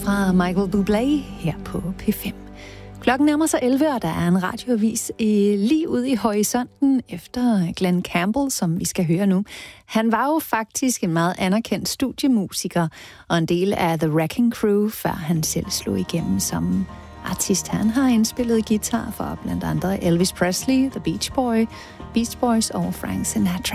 Fra Michael Bublé her på P5. Klokken nærmer sig 11, og der er en radioavis lige ude i horisonten efter Glenn Campbell, som vi skal høre nu. Han var jo faktisk en meget anerkendt studiemusiker og en del af The Wrecking Crew, før han selv slog igennem som artist. Han har indspillet guitar for blandt andet Elvis Presley, The Beach Boys og Frank Sinatra.